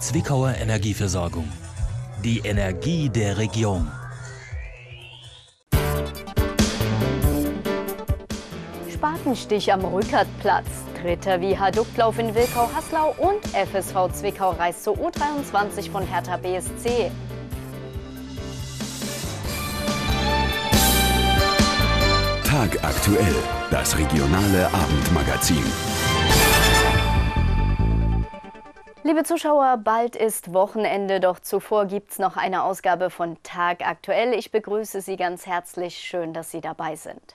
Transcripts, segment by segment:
Zwickauer Energieversorgung. Die Energie der Region. Spatenstich am Rückertplatz, dritter Viaduktlauf in Wilkau-Haslau und FSV Zwickau reist zur U23 von Hertha BSC. Tagaktuell, das regionale Abendmagazin. Liebe Zuschauer, bald ist Wochenende, doch zuvor gibt's noch eine Ausgabe von Tagaktuell. Ich begrüße Sie ganz herzlich, schön, dass Sie dabei sind.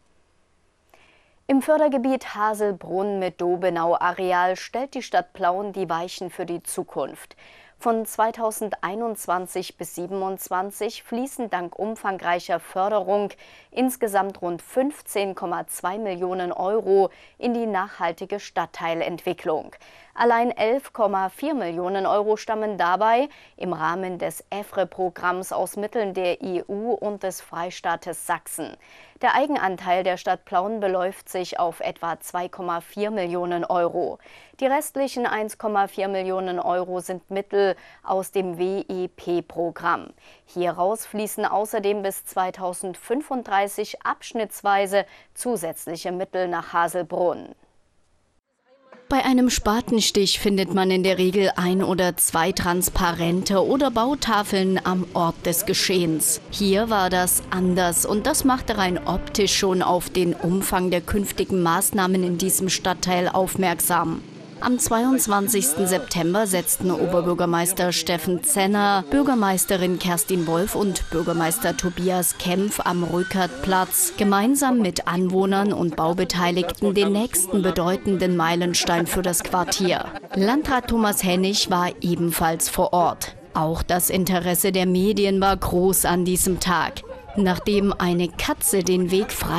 Im Fördergebiet Haselbrunn mit Dobenau-Areal stellt die Stadt Plauen die Weichen für die Zukunft. Von 2021 bis 2027 fließen dank umfangreicher Förderung insgesamt rund 15,2 Millionen Euro in die nachhaltige Stadtteilentwicklung. Allein 11,4 Millionen Euro stammen dabei im Rahmen des EFRE-Programms aus Mitteln der EU und des Freistaates Sachsen. Der Eigenanteil der Stadt Plauen beläuft sich auf etwa 2,4 Millionen Euro. Die restlichen 1,4 Millionen Euro sind Mittel aus dem WEP-Programm. Hieraus fließen außerdem bis 2035 abschnittsweise zusätzliche Mittel nach Haselbrunn. Bei einem Spatenstich findet man in der Regel ein oder zwei Transparente oder Bautafeln am Ort des Geschehens. Hier war das anders und das machte rein optisch schon auf den Umfang der künftigen Maßnahmen in diesem Stadtteil aufmerksam. Am 22. September setzten Oberbürgermeister Steffen Zenner, Bürgermeisterin Kerstin Wolf und Bürgermeister Tobias Kempf am Rückertplatz gemeinsam mit Anwohnern und Baubeteiligten den nächsten bedeutenden Meilenstein für das Quartier. Landrat Thomas Hennig war ebenfalls vor Ort. Auch das Interesse der Medien war groß an diesem Tag. Nachdem eine Katze den Weg frei